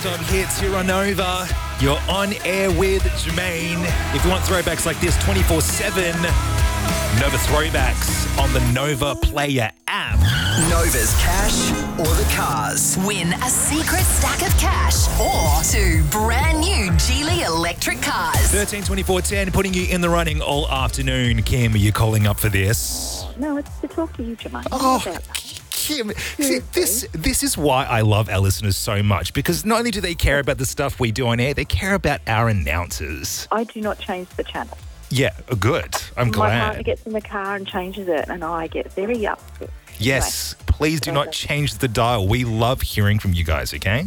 non-stop hits here on Nova. You're on air with Jermaine. If you want throwbacks like this 24/7, Nova Throwbacks on the Nova Player app. Nova's cash or the cars. Win a secret stack of cash or 2 brand new Geely electric cars. 13 24 10, putting you in the running all afternoon. Kim, are you calling up for this? No, it's to talk to you, Jermaine. Oh, About that. Kim, see, this is why I love our listeners so much, because not only do they care about the stuff we do on air, they care about our announcers. I do not change the channel. Yeah, good. I'm My glad. partner gets in the car and changes it, and I get very upset. Yes, please do not change the dial. We love hearing from you guys, okay?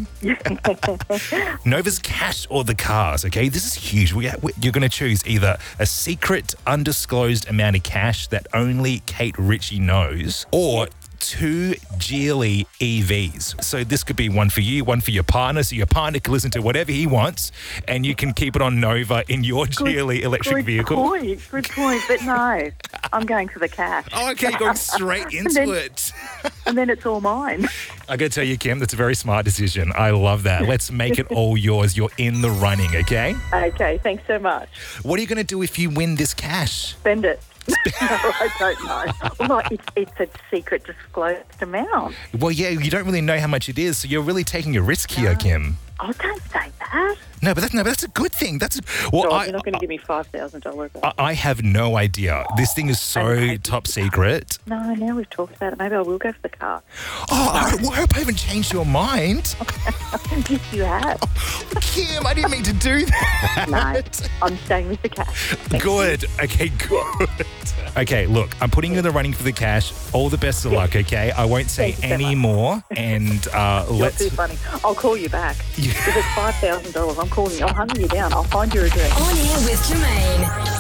Nova's cash or the cars, okay? This is huge. You're going to choose either a secret, undisclosed amount of cash that only Kate Ritchie knows, or 2 Geely EVs. So this could be one for you, one for your partner, so your partner can listen to whatever he wants, and you can keep it on Nova in your Geely electric vehicle. Good point, but no, I'm going for the cash. Oh, okay, you're going straight into it. And then it's all mine. I got to tell you, Kim, that's a very smart decision. I love that. Let's make it all yours. You're in the running, okay? Okay, thanks so much. What are you going to do if you win this cash? Spend it. No, I don't know. Well, it's a secret disclosed amount. Well, yeah, you don't really know how much it is, so you're really taking a risk here, Kim. Oh, don't say that. No, but that's a good thing. You're not going to give me $5,000. I have no idea. This thing is so top secret. No, now we've talked about it. Maybe I will go for the car. Oh, I hope I haven't changed your mind. Yes, you have. Kim, I didn't mean to do that. No, I'm staying with the cash. Good. Okay, good. Okay, look, I'm putting you in the running for the cash. All the best of luck, okay? I won't say any more. And You're too funny. I'll call you back. If it's $5,000, I'm calling you. I'm hunting you down. I'll find your address. On air with Jermaine.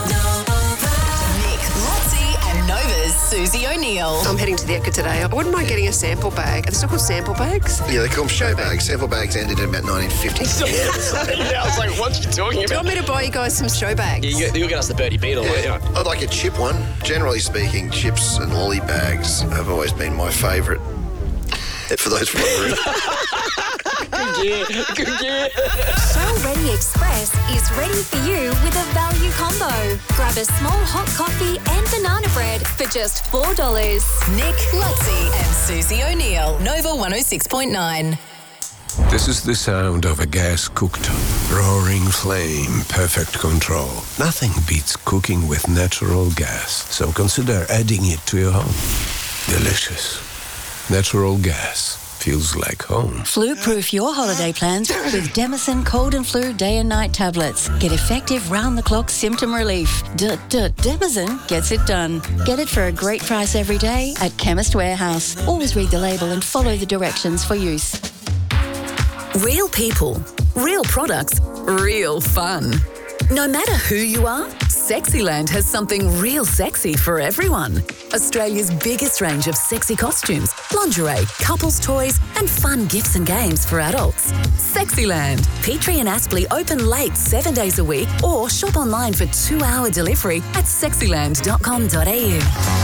Nick, Lotzie and Nova's Susie O'Neill. I'm heading to the Ekka today. I wouldn't mind getting a sample bag. Are they still called sample bags? Yeah, they call them show bags. Sample bags ended in about 1950. Yeah, I was like, what are you talking Do you about? want me to buy you guys some show bags? Yeah, you'll get us the Birdie Beetle. Yeah, I'd like a chip one. Generally speaking, chips and lolly bags have always been my favourite. For those wondering. Good gear. Shell Ready Express is ready for you with a value combo. Grab a small hot coffee and banana bread for just $4. Nick, Lotzie and Susie O'Neill. Nova 106.9. This is the sound of a gas cooktop. Roaring flame, perfect control. Nothing beats cooking with natural gas, so consider adding it to your home. Delicious. Natural gas feels like home. Flu-proof your holiday plans with Demison Cold and Flu Day and Night tablets. Get effective round-the-clock symptom relief. Demison gets it done. Get it for a great price every day at Chemist Warehouse. Always read the label and follow the directions for use. Real people, real products, real fun. No matter who you are, Sexyland has something real sexy for everyone. Australia's biggest range of sexy costumes, lingerie, couples toys, and fun gifts and games for adults. Sexyland. Petrie and Aspley open late 7 days a week, or shop online for 2-hour delivery at sexyland.com.au.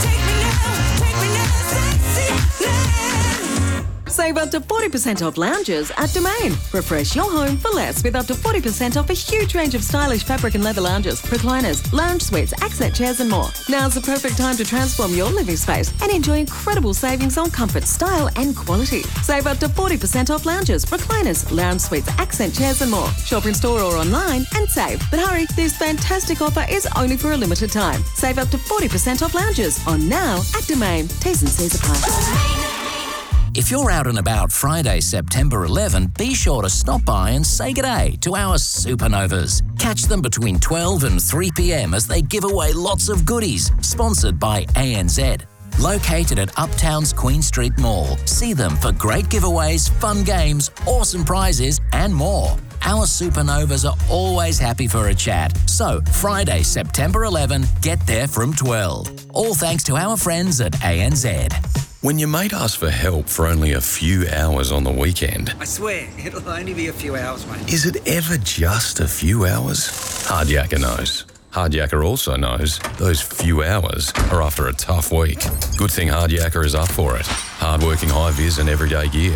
Save up to 40% off lounges at Domain. Refresh your home for less with up to 40% off a huge range of stylish fabric and leather lounges, recliners, lounge suites, accent chairs and more. Now's the perfect time to transform your living space and enjoy incredible savings on comfort, style and quality. Save up to 40% off lounges, recliners, lounge suites, accent chairs and more. Shop in store or online and save. But hurry, this fantastic offer is only for a limited time. Save up to 40% off lounges on now at Domain. T's and C's apply. If you're out and about Friday, September 11, be sure to stop by and say g'day to our Supernovas. Catch them between 12 and 3 p.m. as they give away lots of goodies, sponsored by ANZ. Located at Uptown's Queen Street Mall, see them for great giveaways, fun games, awesome prizes and more. Our Supernovas are always happy for a chat. So, Friday, September 11, get there from 12. All thanks to our friends at ANZ. When your mate asks for help for only a few hours on the weekend, I swear, it'll only be a few hours, mate. is it ever just a few hours? Hardyaker knows. Hardyaker also knows those few hours are after a tough week. Good thing Hardyaker is up for it. Hardworking high-vis and everyday gear.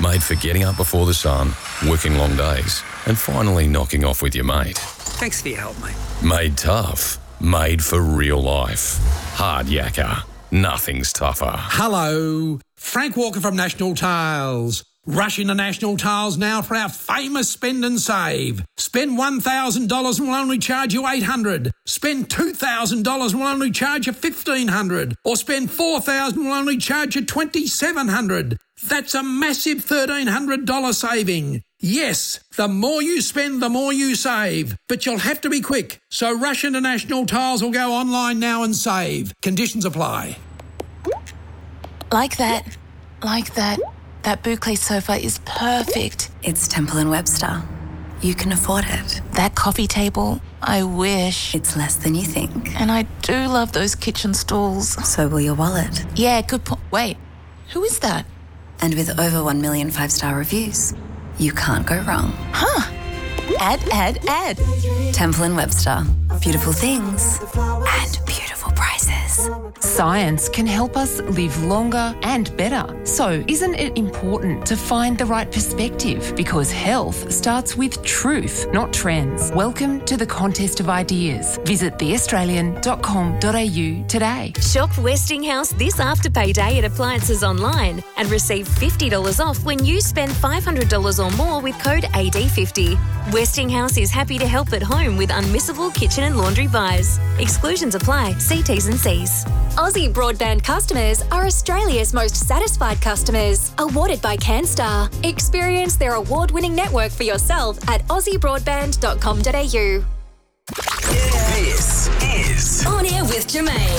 Made for getting up before the sun, working long days, and finally knocking off with your mate. Thanks for your help, mate. Made tough. Made for real life. Hard yakka. Nothing's tougher. Hello. Frank Walker from National Tiles. Rush into National Tiles now for our famous spend and save. Spend $1,000 and we'll only charge you $800. Spend $2,000 and we'll only charge you $1,500. Or spend $4,000 and we'll only charge you $2,700. That's a massive $1,300 saving. Yes, the more you spend, the more you save. But you'll have to be quick. So rush into National Tiles or go online now and save. Conditions apply. Like that. That boucle sofa is perfect. It's Temple & Webster. You can afford it. That coffee table, I wish. It's less than you think. And I do love those kitchen stools. So will your wallet. Yeah, good point. Wait, who is that? And with over 1 million 5-star reviews, you can't go wrong. Huh. Add. Temple & Webster. Beautiful things and beautiful prices. Science can help us live longer and better. So isn't it important to find the right perspective? Because health starts with truth, not trends. Welcome to the Contest of Ideas. Visit theaustralian.com.au today. Shop Westinghouse this Afterpay Day at Appliances Online and receive $50 off when you spend $500 or more with code AD50. Westinghouse is happy to help at home with unmissable kitchen and laundry buys. Exclusions apply. See T's and C's. Aussie Broadband customers are Australia's most satisfied customers, awarded by CanStar. Experience their award-winning network for yourself at aussiebroadband.com.au. This is On Air with Jermaine.